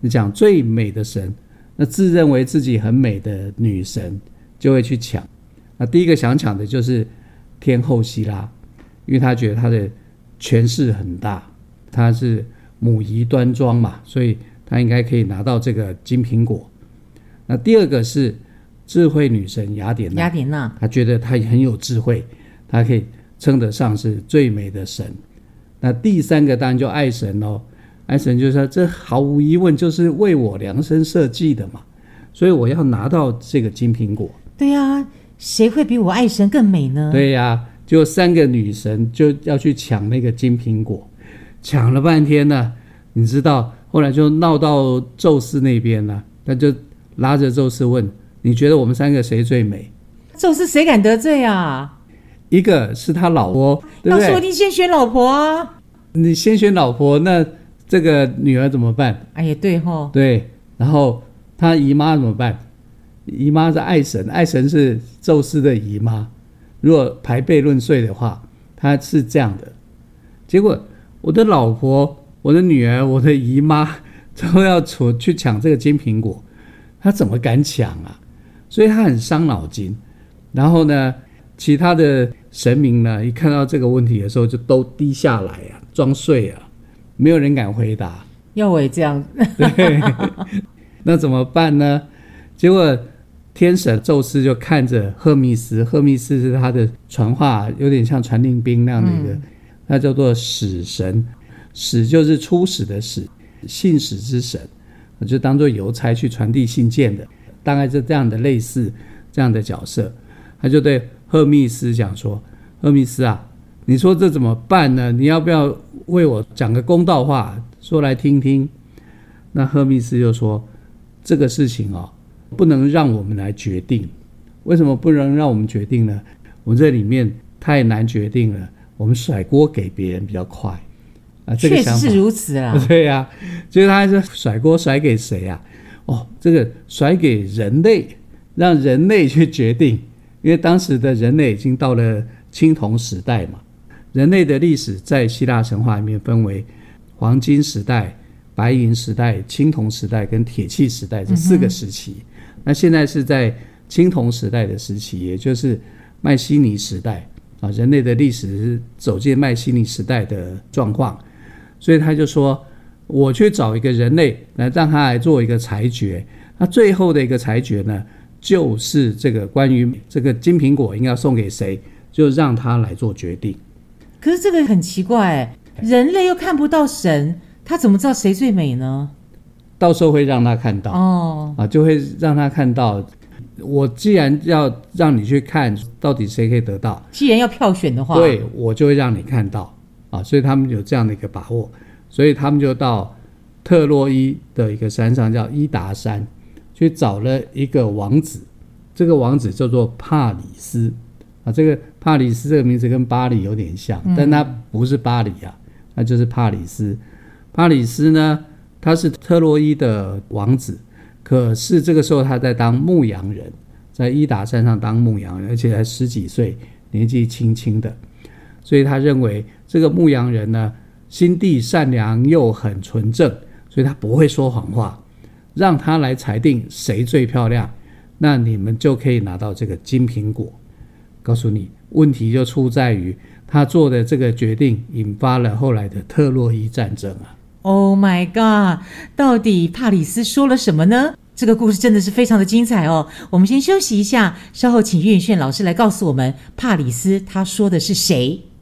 你讲最美的神，那自认为自己很美的女神就会去抢。那第一个想抢的就是天后希拉，因为他觉得他的权势很大，他是母仪端庄嘛，所以他应该可以拿到这个金苹果。那第二个是智慧女神雅典娜，他觉得他很有智慧，他可以称得上是最美的神。那第三个当然就爱神咯，爱神就说这毫无疑问就是为我量身设计的嘛，所以我要拿到这个金苹果。 对啊，谁会比我爱神更美呢？ 对啊，就3个女神就要去抢那个金苹果，抢了半天呢，你知道后来就闹到宙斯那边了，他就拉着宙斯问，你觉得我们3个谁最美？ 宙斯谁敢得罪啊？ 一个是他老婆，对不对？ 要说一定先选老婆啊。 你先选老婆，那这个女儿怎么办？ 哎呀，对齁。 对，然后他姨妈怎么办？姨妈是爱神，爱神是宙斯的姨妈。如果排辈论岁的话，他是这样的。结果我的老婆、我的女儿、我的姨妈都要去抢这个金苹果，他怎么敢抢啊？所以他很伤脑筋。然后呢，其他的神明呢，一看到这个问题的时候，就都低下来啊，装睡啊，没有人敢回答。 要我也这样？ 对，那怎么办呢？结果天神宙斯就看着赫密斯，赫密斯是他的传话，有点像传令兵那样的一个，他叫做使神，使就是出使的使，信使之神，就当作邮差去传递信件的，大概是这样的类似这样的角色。他就对赫密斯讲说，赫密斯啊，你说这怎么办呢？你要不要为我讲个公道话，说来听听？那赫密斯就说，这个事情不能让我们来决定。为什么不能让我们决定呢？我们这里面太难决定了，我们甩锅给别人比较快啊。这个确实是如此啊。 对啊，就是他是甩锅甩给谁啊？这个甩给人类，让人类去决定。因为当时的人类已经到了青铜时代嘛，人类的历史在希腊神话里面分为黄金时代、白银时代、青铜时代跟铁器时代这4个时期。那现在是在青铜时代的时期，也就是迈锡尼时代啊，人类的历史是走进迈锡尼时代的状况。所以他就说，我去找一个人类来让他来做一个裁决。那最后的一个裁决呢，就是这个关于这个金苹果应该要送给谁，就让他来做决定。 可是这个很奇怪，人类又看不到神，他怎么知道谁最美呢？ 到时候会让他看到就会让他看到。我既然要让你去看到底谁可以得到， 既然要票选的话， 对，我就会让你看到所以他们有这样的一个把握。所以他们就到特洛伊的一个山上叫伊达山，去找了一个王子。这个王子叫做帕里斯这个帕里斯这个名字跟巴黎有点像，但他不是巴黎他就是帕里斯。帕里斯呢，他是特洛伊的王子，可是这个时候他在当牧羊人，在伊达山上当牧羊人，而且才10几岁，年纪轻轻的。所以他认为这个牧羊人呢，心地善良又很纯正，所以他不会说谎话，让他来裁定谁最漂亮，那你们就可以拿到这个金苹果。告诉你，问题就出在于他做的这个决定引发了后来的特洛伊战争 Oh my god， 到底帕里斯说了什么呢？这个故事真的是非常的精彩我们先休息一下，稍后请岳远炫老师来告诉我们帕里斯他说的是谁。